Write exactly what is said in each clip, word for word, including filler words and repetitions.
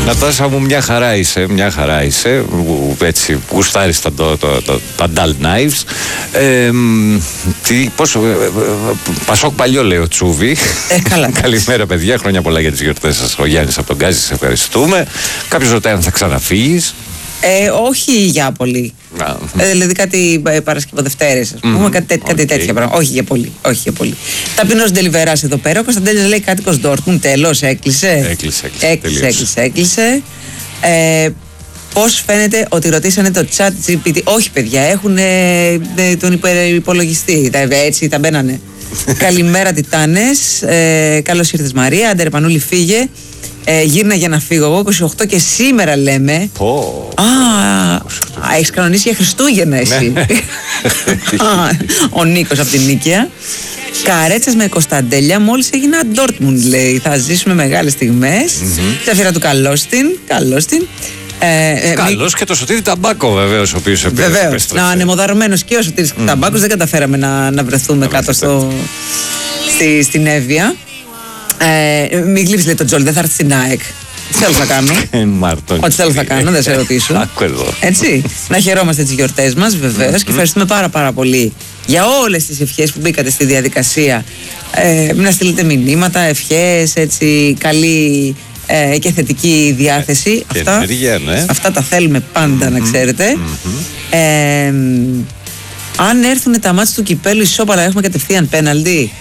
Νατάσα μου, μια χαρά είσαι, μια χαρά είσαι. Έτσι, γουστάρεις τα, το, το, το, τα dull knives. Ε, τι, πόσο, Πασόκ παλιό, λέει ο Τσούβι. Ε, καλά. Καλημέρα, παιδιά. Χρόνια πολλά για τις γιορτές σας. Ο Γιάννης από τον Γκάζι, σε ευχαριστούμε. Κάποιος ρωτάει αν θα ξαναφύγεις. Ε, όχι για πολύ. Ε, δηλαδή κάτι ε, Παρασκευοδευτέρες, ας πούμε, mm-hmm. κάτι, κάτι okay. τέτοια πράγματα. Όχι για πολύ. Όχι για πολύ. Ταπεινός Ντελιβεράς εδώ πέρα. Ο Κωνσταντέλης λέει κάτοικος Ντόρτμουντ. Τέλος, έκλεισε. Έκλεισε, έκλεισε. Έκλεισε, έκλεισε. έκλεισε. Ε, Πώς φαίνεται ότι ρωτήσανε το chat τζι πι τι. Όχι, παιδιά, έχουν ε, τον υπολογιστή. Έτσι τα μπαίνανε. Καλημέρα, Τιτάνες. Ε, καλώς ήρθες, Μαρία. Άντε, ρε Πανούλη, φύγε. Ε, γύρνα για να φύγω εγώ. είκοσι οκτώ και σήμερα λέμε. Oh. Α, έχεις κανονίσει για Χριστούγεννα εσύ. Α, ο Νίκος από την Νίκαια. Καρέτσες με Κωνσταντέλια, μόλις έγινα Ντόρτμουντ, λέει. Θα ζήσουμε μεγάλες στιγμές. Ξαφύρα του καλώς την. Καλώς την. Ε, Καλώς μη... και το Σωτήρι Ταμπάκο, βεβαίως, ο οποίος επέστρεψε. Βεβαίως. Να, ανεμοδαρμένος και ο Σωτήρης mm. Ταμπάκος. Δεν καταφέραμε να, να βρεθούμε να κάτω στο, στη, στην Εύβοια. Ε, μην γλύψεις, λέει το Τζόλι, δεν θα έρθει στην ΑΕΚ. Τι θέλω θα κάνω. Ό,τι θέλω θα κάνω, δεν σε ρωτήσω. Έτσι. Να χαιρόμαστε τις γιορτές μας, βεβαίως. Και ευχαριστούμε πάρα πάρα πολύ για όλες τις ευχές που μπήκατε στη διαδικασία. Ε, να στείλετε μηνύματα, ευχές, έτσι, καλή ε, και θετική διάθεση. Και αυτά, ενέργεια, ναι. αυτά τα θέλουμε πάντα, mm-hmm. να ξέρετε. Mm-hmm. Ε, αν έρθουν τα μάτς του κυπέλου ισόπαλα, έχουμε κατευθείαν πέναλτι.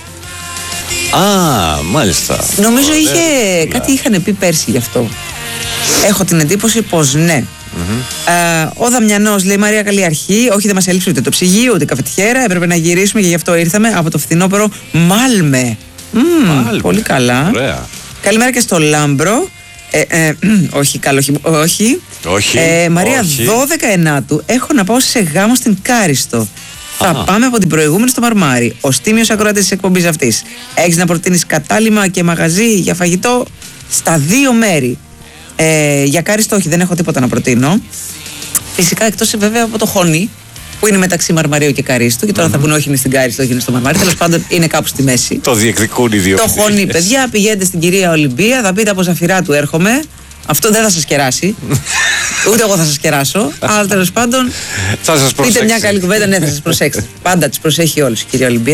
Α, μάλιστα. Νομίζω είχε, yeah. κάτι είχαν πει πέρσι γι' αυτό. Έχω την εντύπωση πως ναι. Mm-hmm. Ε, ο Δαμιανός λέει: Μαρία, καλή αρχή. Όχι, δεν μας έλειψε ούτε το ψυγείο ούτε καφετιέρα. Έπρεπε να γυρίσουμε και γι' αυτό ήρθαμε από το φθινόπωρο Μάλμε. Mm, Μάλμε. Πολύ καλά. Ωραία. Καλημέρα και στο Λάμπρο. Ε, ε, όχι, καλό, όχι. όχι. Ε, Μαρία, όχι. δώδεκα ενάτου έχω να πάω σε γάμο στην Κάριστο. Θα Α. πάμε από την προηγούμενη στο Μαρμάρι. Ο τίμιος ακροατής της εκπομπής αυτής. Έχεις να προτείνεις κατάλημα και μαγαζί για φαγητό στα δύο μέρη. Ε, για Κάριστο, όχι, δεν έχω τίποτα να προτείνω. Φυσικά εκτός βέβαια από το Χόνι, που είναι μεταξύ Μαρμαρίου και Καρίστου. Και τώρα mm-hmm. θα πούνε όχι, είναι στην Κάριστο, όχι είναι στο Μαρμάρι. Τέλος πάντων είναι κάπου στη μέση. Το διεκδικούν οι δύο. Το Χόνι, παιδιά, πηγαίνετε στην κυρία Ολυμπία, θα πείτε από Ζαφυρά του έρχομαι. Αυτό δεν θα σας κεράσει. Ούτε εγώ θα σας κεράσω. Αλλά τέλος πάντων. Θα σας πείτε μια καλή κουβέντα, ναι, θα σας προσέξετε. Πάντα τις προσέχει όλους η κυρία Ολυμπία.